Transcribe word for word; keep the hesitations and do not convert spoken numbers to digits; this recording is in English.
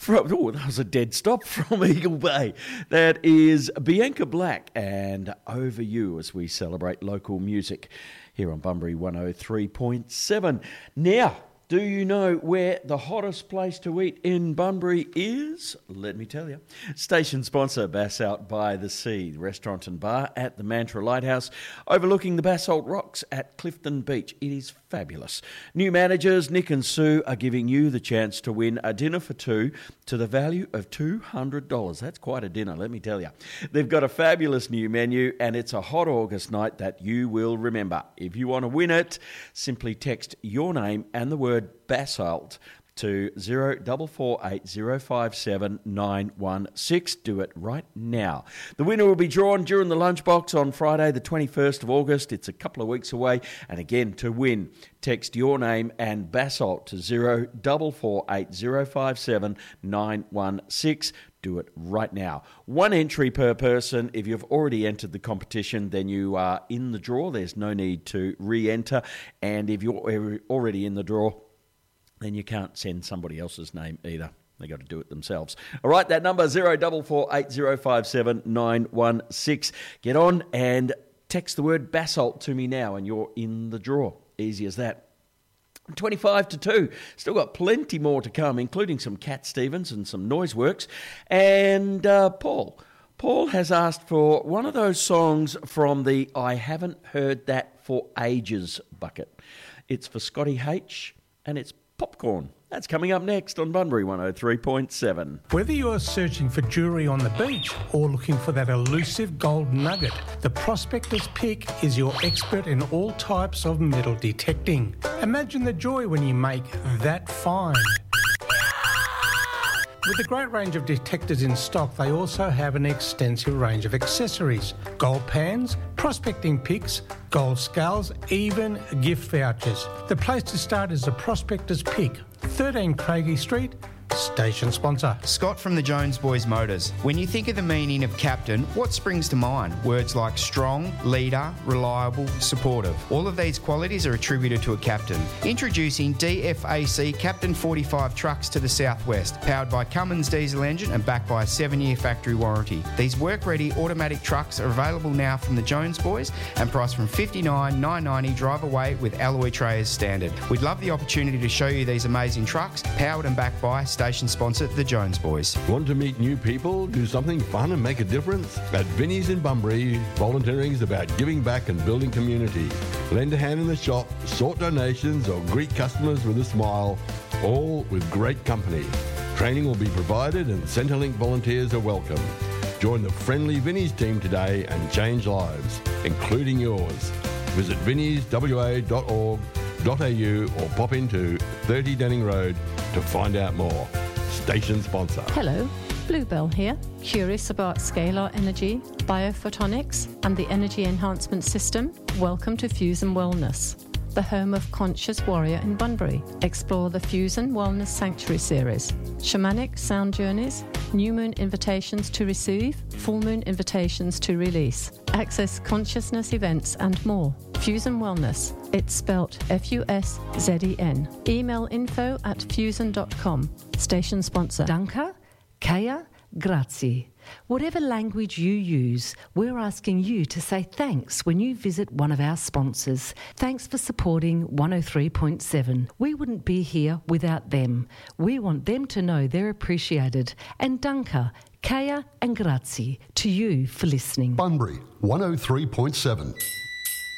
From, oh, that was a dead stop from Eagle Bay. That is Bianca Black and Over You as we celebrate local music here on Bunbury one oh three point seven. Now, do you know where the hottest place to eat in Bunbury is? Let me tell you. Station sponsor, Basalt by the Sea, restaurant and bar at the Mantra Lighthouse, overlooking the Basalt Rocks at Clifton Beach. It is fabulous. New managers, Nick and Sue, are giving you the chance to win a dinner for two to the value of two hundred dollars. That's quite a dinner, let me tell you. They've got a fabulous new menu, and it's a hot August night that you will remember. If you want to win it, simply text your name and the word Basalt to zero four four eight zero five seven nine one six. Do it right now. The winner will be drawn during the lunchbox on Friday the twenty-first of August. It's a couple of weeks away. And again, to win, text your name and Basalt to zero four four eight zero five seven nine one six. Do it right now. One entry per person. If you've already entered the competition, then you are in the draw. There's no need to re-enter. And if you're already in the draw, then you can't send somebody else's name either. They got to do it themselves. All right, that number, zero four four eight zero five seven nine one six. Get on and text the word Basalt to me now, and you're in the draw. Easy as that. twenty-five to two. Still got plenty more to come, including some Cat Stevens and some Noiseworks. And uh, Paul. Paul has asked for one of those songs from the I Haven't Heard That For Ages bucket. It's for Scotty H, and it's Popcorn. That's coming up next on Bunbury one oh three point seven. Whether you're searching for jewellery on the beach or looking for that elusive gold nugget, the Prospector's Pick is your expert in all types of metal detecting. Imagine the joy when you make that find. With a great range of detectors in stock, they also have an extensive range of accessories. Gold pans, prospecting picks, gold scales, even gift vouchers. The place to start is the Prospector's Pick, thirteen Craigie Street, station sponsor. Scott from the Jones Boys Motors. When you think of the meaning of captain, what springs to mind? Words like strong, leader, reliable, supportive. All of these qualities are attributed to a captain. Introducing D F A C Captain forty-five trucks to the southwest, powered by Cummins diesel engine and backed by a seven-year factory warranty. These work-ready automatic trucks are available now from the Jones Boys and priced from fifty-nine thousand nine hundred ninety dollars drive away with alloy tray as standard. We'd love the opportunity to show you these amazing trucks, powered and backed by station sponsor, the Jones Boys. Want to meet new people, do something fun and make a difference? At Vinnie's in Bunbury, volunteering is about giving back and building community. Lend a hand in the shop, sort donations or greet customers with a smile, all with great company. Training will be provided and Centrelink volunteers are welcome. Join the friendly Vinnie's team today and change lives, including yours. Visit vinnies w a dot org dot a u or pop into thirty Denning Road to find out more. Station sponsor. Hello, Bluebell here. Curious about scalar energy, biophotonics, and the energy enhancement system? Welcome to Fusion Wellness, the home of Conscious Warrior in Bunbury. Explore the Fusion Wellness Sanctuary series, shamanic sound journeys, new moon invitations to receive, full moon invitations to release, access consciousness events and more. Fusion Wellness, it's spelt F U S Z E N. Email info at fusion dot com. Station sponsor. Danke, Kaya, grazie. Whatever language you use, we're asking you to say thanks when you visit one of our sponsors. Thanks for supporting one oh three point seven. We wouldn't be here without them. We want them to know they're appreciated. And danke, Kaya and grazie to you for listening. Bunbury one oh three point seven.